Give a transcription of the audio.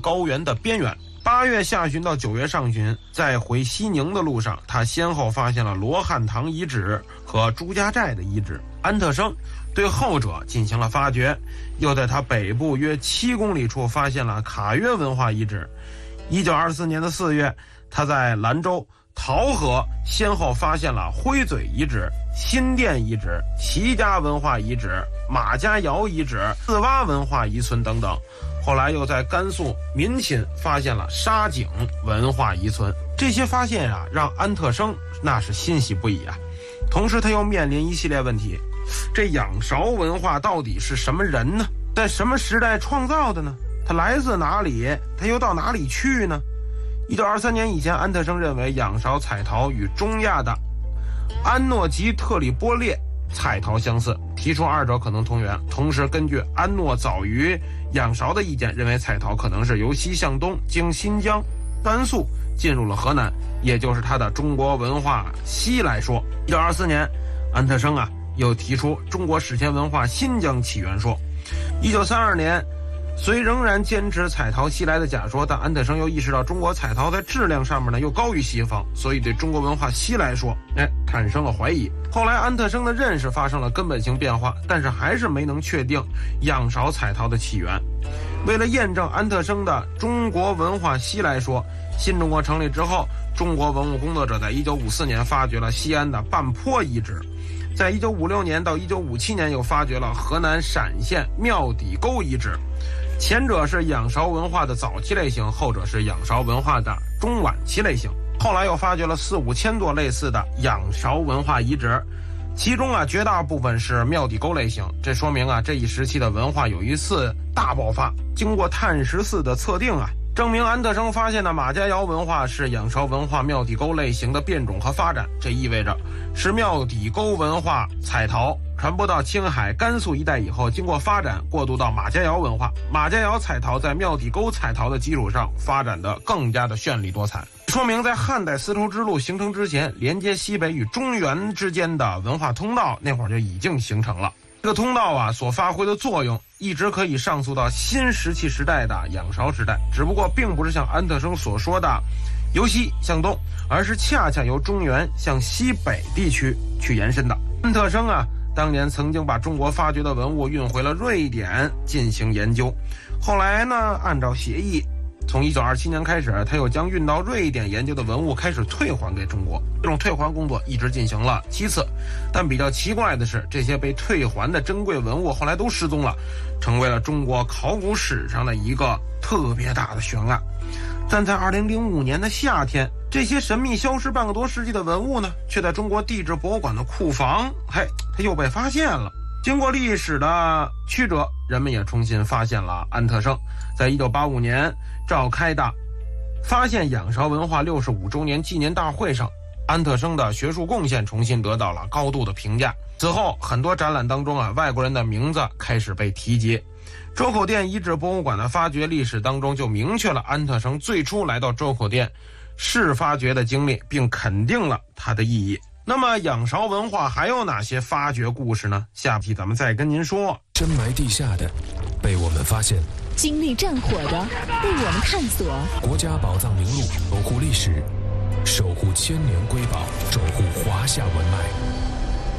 高原的边缘。8月下旬到9月上旬，在回西宁的路上，他先后发现了罗汉堂遗址和朱家寨的遗址。安特生对后者进行了发掘，又在他北部约7公里处发现了卡约文化遗址。1924年的4月，他在兰州桃河先后发现了灰嘴遗址、新店遗址、齐家文化遗址、马家窑遗址、四洼文化遗存等等。后来又在甘肃民寝发现了沙井文化遗存。这些发现啊，让安特生那是欣喜不已啊。同时他又面临一系列问题，这仰韶文化到底是什么人呢？在什么时代创造的呢？它来自哪里？它又到哪里去呢？1923年以前，安特生认为仰韶彩陶与中亚的安诺吉特里波列彩陶相似，提出二者可能同源。同时根据安诺早于仰韶的意见，认为彩陶可能是由西向东经新疆、甘肃进入了河南，也就是它的中国文化西来说。1924年，安特生又提出中国史前文化新疆起源说。1932年，虽仍然坚持彩陶西来的假说，但安特生又意识到中国彩陶在质量上面又高于西方，所以对中国文化西来说产生了怀疑。后来安特生的认识发生了根本性变化，但是还是没能确定仰韶彩陶的起源。为了验证安特生的中国文化西来说，新中国成立之后，中国文物工作者在1954年发掘了西安的半坡遗址，在1956年到1957年又发掘了河南陕县庙底沟遗址。前者是仰韶文化的早期类型，后者是仰韶文化的中晚期类型。后来又发掘了4-5千座类似的仰韶文化遗址，其中绝大部分是庙底沟类型。这说明这一时期的文化有一次大爆发。经过碳14的测定证明安特生发现的马家窑文化是仰韶文化庙底沟类型的变种和发展。这意味着是庙底沟文化彩陶传播到青海、甘肃一带以后，经过发展过渡到马家窑文化。马家窑彩陶在庙底沟彩陶的基础上发展的更加的绚丽多彩，说明在汉代丝绸之路形成之前，连接西北与中原之间的文化通道那会儿就已经形成了。这个通道所发挥的作用一直可以上溯到新石器时代的仰韶时代，只不过并不是像安特生所说的由西向东，而是恰恰由中原向西北地区去延伸的。安特生当年曾经把中国发掘的文物运回了瑞典进行研究，后来按照协议，从1927年开始，他又将运到瑞典研究的文物开始退还给中国。这种退还工作一直进行了7次，但比较奇怪的是，这些被退还的珍贵文物后来都失踪了，成为了中国考古史上的一个特别大的悬案。但在2005年的夏天，这些神秘消失半个多世纪的文物却在中国地质博物馆的库房它又被发现了。经过历史的曲折，人们也重新发现了安特生在1985年召开的发现仰韶文化65周年纪念大会上，安特生的学术贡献重新得到了高度的评价。此后很多展览当中外国人的名字开始被提及。周口店遗址博物馆的发掘历史当中就明确了安特生最初来到周口店试发掘的经历，并肯定了它的意义。那么仰韶文化还有哪些发掘故事呢？下期咱们再跟您说。 深埋地下的被我们发现， 经历战火的被我们探索。 国家宝藏名录，守护历史，守护千年瑰宝，守护华夏文脉。